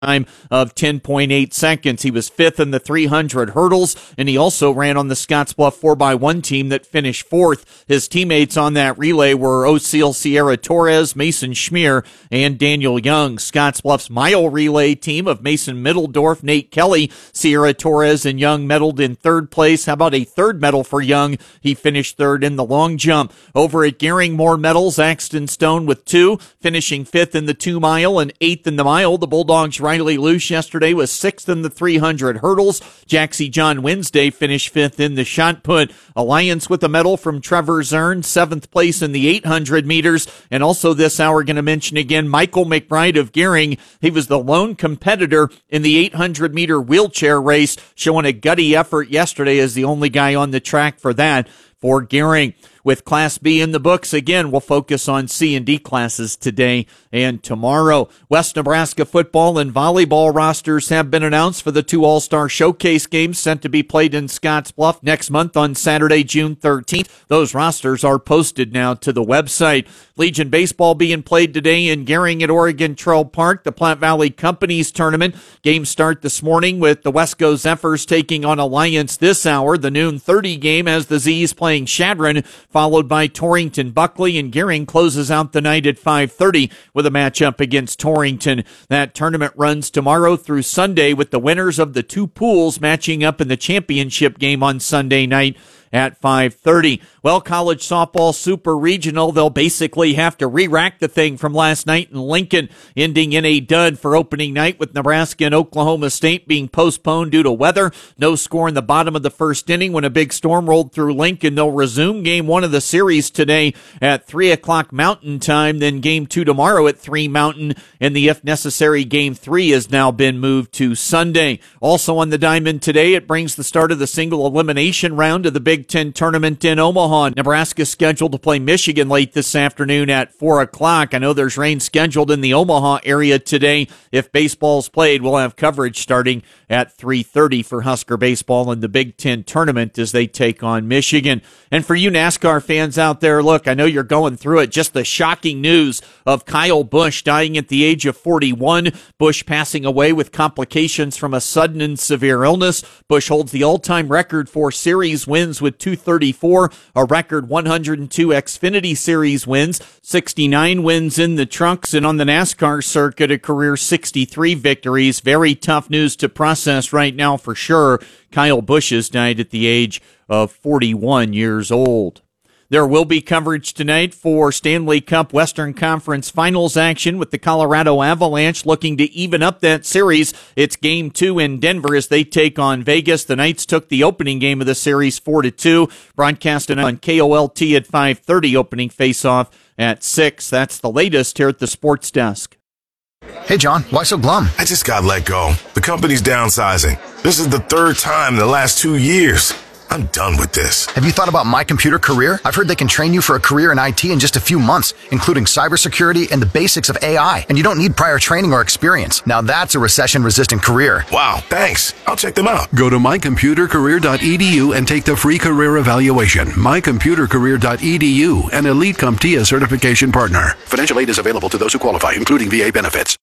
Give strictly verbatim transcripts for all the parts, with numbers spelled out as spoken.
time of ten point eight seconds. He was fifth in the three hundred hurdles, and he also ran on the Scottsbluff four by one team that finished fourth. His teammates on that relay were Osil Sierra Torres, Mason Schmier, and Daniel Young. Scottsbluff's mile relay team of Mason Middledorf, Nate Kelly, Sierra Torres, and Young medaled in third place. How about a third medal for Young? He finished third in the long jump. Over at Gering, more medals. Axton Stone with two, finishing fifth in the two mile and eighth in the mile. The Bulldogs' Riley Luce yesterday was sixth in the three hundred hurdles. Jaxie John Wednesday finished fifth in the shot put. Alliance with a medal from Trevor Zern, seventh place in the eight hundred meters. And also this hour, going to mention again Michael McBride of Gering. He was the lone competitor in the eight hundred meter wheelchair race, showing a gutty effort yesterday as the only guy on the track for that for Gering. With Class B in the books, again, we'll focus on C and D classes today and tomorrow. West Nebraska football and volleyball rosters have been announced for the two All-Star Showcase games sent to be played in Scottsbluff next month on Saturday, June thirteenth. Those rosters are posted now to the website. Legion baseball being played today in Gering at Oregon Trail Park. The Platte Valley Companies tournament. Games start this morning with the Wesco Zephyrs taking on Alliance this hour. The noon thirty game as the Z's playing Shadron, followed by Torrington Buckley, and Gering closes out the night at five thirty with a matchup against Torrington. That tournament runs tomorrow through Sunday with the winners of the two pools matching up in the championship game on Sunday night at five thirty. Well, college softball super regional, they'll basically have to re-rack the thing from last night in Lincoln, ending in a dud for opening night with Nebraska and Oklahoma State being postponed due to weather. No score in the bottom of the first inning when a big storm rolled through Lincoln. They'll resume game one of the series today at three o'clock Mountain Time, then game two tomorrow at three Mountain, and the if necessary game three has now been moved to Sunday. Also on the diamond today, it brings the start of the single elimination round of the Big Ten tournament in Omaha. Nebraska scheduled to play Michigan late this afternoon at four o'clock. I know there's rain scheduled in the Omaha area today. If baseball's played, we'll have coverage starting at three thirty for Husker baseball in the Big Ten tournament as they take on Michigan. And for you NASCAR fans out there, look, I know you're going through it. Just the shocking news of Kyle Busch dying at the age of forty-one. Busch passing away with complications from a sudden and severe illness. Busch holds the all-time record for series wins with two thirty-four, a record one hundred two Xfinity Series wins, sixty-nine wins in the trucks, and on the NASCAR circuit, a career sixty-three victories. Very tough news to process right now for sure. Kyle Busch has died at the age of forty-one years old. There will be coverage tonight for Stanley Cup Western Conference Finals action with the Colorado Avalanche looking to even up that series. It's game two in Denver as they take on Vegas. The Knights took the opening game of the series four to two. Broadcasting on K O L T at five thirty, opening faceoff at six. That's the latest here at the Sports Desk. Hey, John, why so glum? I just got let go. The company's downsizing. This is the third time in the last two years. I'm done with this. Have you thought about My Computer Career? I've heard they can train you for a career in I T in just a few months, including cybersecurity and the basics of A I. And you don't need prior training or experience. Now that's a recession-resistant career. Wow, thanks. I'll check them out. Go to my computer career dot e d u and take the free career evaluation. my computer career dot e d u, an Elite CompTIA certification partner. Financial aid is available to those who qualify, including V A benefits.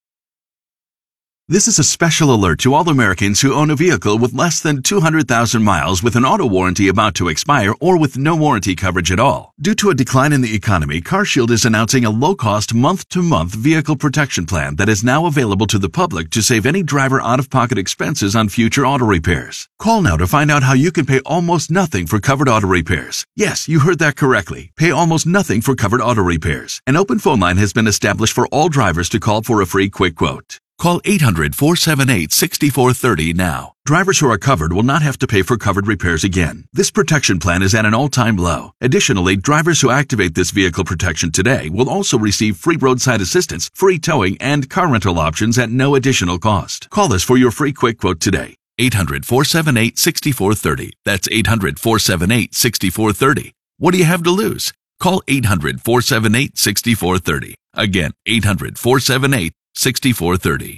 This is a special alert to all Americans who own a vehicle with less than two hundred thousand miles with an auto warranty about to expire or with no warranty coverage at all. Due to a decline in the economy, CarShield is announcing a low-cost month-to-month vehicle protection plan that is now available to the public to save any driver out-of-pocket expenses on future auto repairs. Call now to find out how you can pay almost nothing for covered auto repairs. Yes, you heard that correctly. Pay almost nothing for covered auto repairs. An open phone line has been established for all drivers to call for a free quick quote. Call eight hundred, four seven eight, six four three zero now. Drivers who are covered will not have to pay for covered repairs again. This protection plan is at an all-time low. Additionally, drivers who activate this vehicle protection today will also receive free roadside assistance, free towing, and car rental options at no additional cost. Call us for your free quick quote today. eight hundred, four seven eight, six four three zero. That's eight hundred, four seven eight, six four three zero. What do you have to lose? Call eight hundred, four seven eight, six four three zero. Again, eight hundred, four seven eight, six four three zero.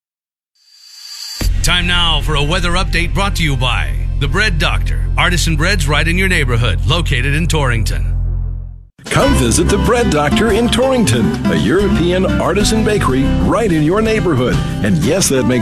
Time now for a weather update brought to you by The Bread Doctor. Artisan breads right in your neighborhood, located in Torrington. Come visit the Bread Doctor in Torrington, a European artisan bakery right in your neighborhood. And yes, that makes